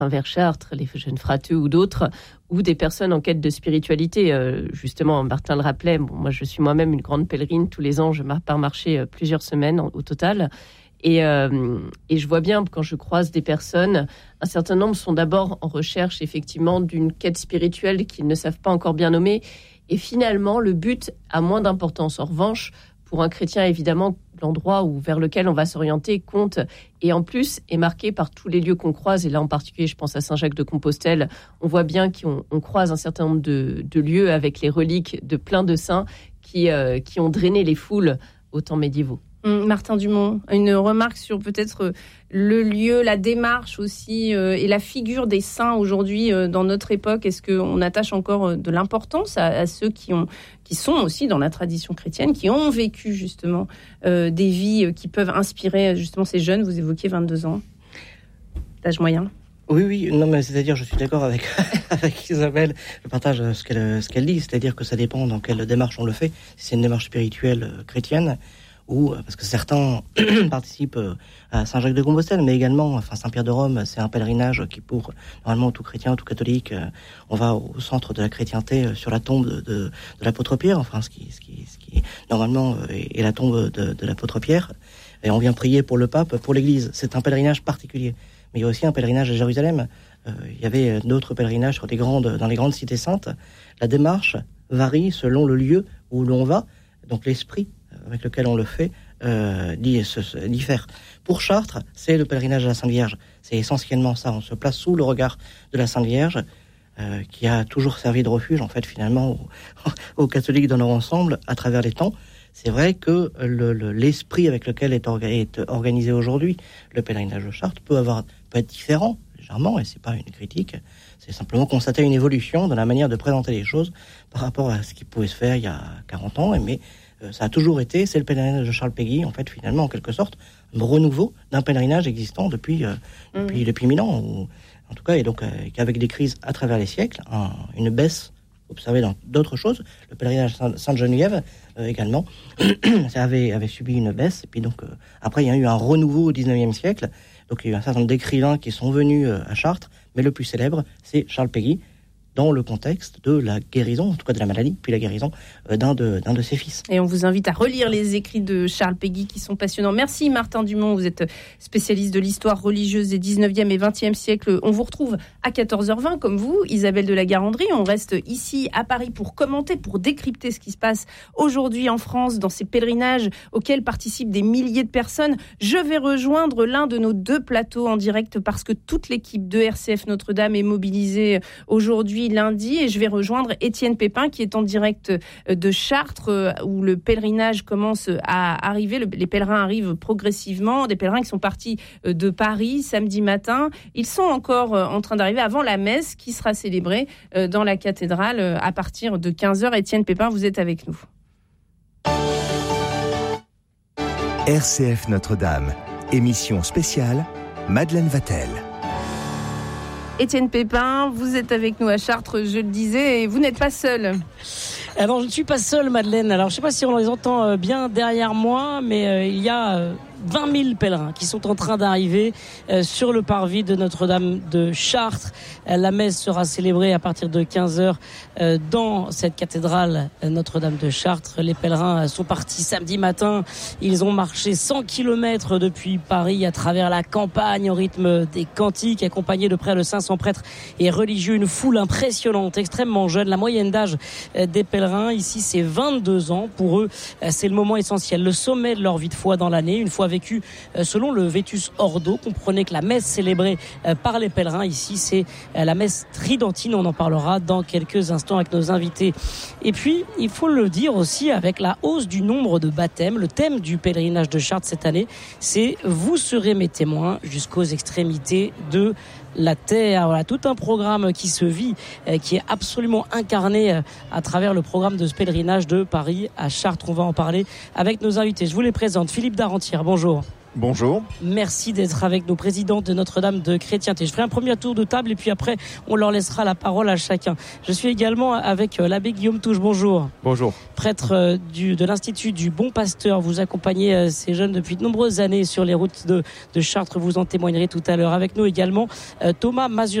vers Chartres, les jeunes frateux ou d'autres, ou des personnes en quête de spiritualité. Justement, Martin le rappelait, moi je suis moi-même une grande pèlerine, tous les ans je pars marcher plusieurs semaines au total. Et je vois bien, quand je croise des personnes, un certain nombre sont d'abord en recherche effectivement d'une quête spirituelle qu'ils ne savent pas encore bien nommer. Et finalement, le but a moins d'importance. En revanche, pour un chrétien, évidemment, l'endroit vers lequel on va s'orienter compte. Et en plus, est marqué par tous les lieux qu'on croise. Et là, en particulier, je pense à Saint-Jacques-de-Compostelle. On voit bien qu'on croise un certain nombre de lieux avec les reliques de plein de saints qui ont drainé les foules aux temps médiévaux. Martin Dumont, une remarque sur peut-être le lieu, la démarche aussi et la figure des saints aujourd'hui dans notre époque. Est-ce qu'on attache encore de l'importance à ceux qui sont aussi dans la tradition chrétienne, qui ont vécu justement des vies qui peuvent inspirer justement ces jeunes? Vous évoquiez 22 ans d'âge moyen. Oui, non, mais c'est-à-dire, je suis d'accord avec Isabelle. Je partage ce qu'elle dit, c'est-à-dire que ça dépend dans quelle démarche on le fait. Si c'est une démarche spirituelle chrétienne, ou parce que certains participent à Saint-Jacques-de-Compostelle, mais également, Saint-Pierre de Rome, c'est un pèlerinage qui, pour normalement tout chrétien, tout catholique, on va au centre de la chrétienté sur la tombe de l'apôtre Pierre, ce qui normalement est la tombe de l'apôtre Pierre, et on vient prier pour le pape, pour l'Église. C'est un pèlerinage particulier. Mais il y a aussi un pèlerinage à Jérusalem. Il y avait d'autres pèlerinages dans les grandes cités saintes. La démarche varie selon le lieu où l'on va, donc l'esprit avec lequel on le fait diffère. Pour Chartres, c'est le pèlerinage à la Sainte Vierge. C'est essentiellement ça. On se place sous le regard de la Sainte Vierge, qui a toujours servi de refuge, en fait, finalement, aux catholiques dans leur ensemble, à travers les temps. C'est vrai que l'esprit avec lequel est organisé aujourd'hui le pèlerinage de Chartres peut être différent, légèrement, et c'est pas une critique. C'est simplement constater une évolution dans la manière de présenter les choses par rapport à ce qui pouvait se faire il y a 40 ans, mais ça a toujours été, c'est le pèlerinage de Charles Péguy, en fait, finalement, en quelque sorte, un renouveau d'un pèlerinage existant depuis 1000 ans, en tout cas, et donc avec des crises à travers les siècles, une baisse observée dans d'autres choses. Le pèlerinage Sainte-Geneviève également, ça avait subi une baisse, et puis donc après il y a eu un renouveau au 19e siècle, donc il y a eu un certain nombre d'écrivains qui sont venus à Chartres, mais le plus célèbre, c'est Charles Péguy, dans le contexte de la guérison, en tout cas de la maladie, puis la guérison d'un de ses fils. Et on vous invite à relire les écrits de Charles Péguy qui sont passionnants. Merci Martin Dumont, vous êtes spécialiste de l'histoire religieuse des 19e et 20e siècles. On vous retrouve à 14h20 comme vous, Isabelle de la Garandrie. On reste ici à Paris pour commenter, pour décrypter ce qui se passe aujourd'hui en France dans ces pèlerinages auxquels participent des milliers de personnes. Je vais rejoindre l'un de nos deux plateaux en direct parce que toute l'équipe de RCF Notre-Dame est mobilisée aujourd'hui lundi, et je vais rejoindre Étienne Pépin qui est en direct de Chartres où le pèlerinage commence à arriver. Les pèlerins arrivent progressivement, des pèlerins qui sont partis de Paris samedi matin. Ils sont encore en train d'arriver avant la messe qui sera célébrée dans la cathédrale à partir de 15h. Étienne Pépin, vous êtes avec nous. RCF Notre-Dame, émission spéciale, Madeleine Vatel. Étienne Pépin, vous êtes avec nous à Chartres, je le disais, et vous n'êtes pas seul. Alors, je ne suis pas seul, Madeleine. Alors, je ne sais pas si on les entend bien derrière moi, mais il y a 20 000 pèlerins qui sont en train d'arriver sur le parvis de Notre-Dame de Chartres. La messe sera célébrée à partir de 15h dans cette cathédrale Notre-Dame de Chartres. Les pèlerins sont partis samedi matin. Ils ont marché 100 km depuis Paris à travers la campagne au rythme des cantiques, accompagnés de près de 500 prêtres et religieux. Une foule impressionnante, extrêmement jeune. La moyenne d'âge des pèlerins ici, c'est 22 ans. Pour eux, c'est le moment essentiel, le sommet de leur vie de foi dans l'année. Une fois vécu selon le Vetus Ordo. Comprenez que la messe célébrée par les pèlerins ici, c'est la messe tridentine. On en parlera dans quelques instants avec nos invités. Et puis, il faut le dire aussi, avec la hausse du nombre de baptêmes, le thème du pèlerinage de Chartres cette année, c'est « Vous serez mes témoins jusqu'aux extrémités de la terre ». Voilà, tout un programme qui se vit, qui est absolument incarné à travers le programme de ce pèlerinage de Paris à Chartres. On va en parler avec nos invités. Je vous les présente. Philippe Darentière, bonjour. Bonjour. Merci d'être avec nos présidents de Notre-Dame de Chrétienté. Je ferai un premier tour de table et puis après, on leur laissera la parole à chacun. Je suis également avec l'abbé Guillaume Touche. Bonjour. Bonjour. Prêtre de l'Institut du Bon Pasteur. Vous accompagnez ces jeunes depuis de nombreuses années sur les routes de Chartres. Vous en témoignerez tout à l'heure. Avec nous également Thomas Mazur.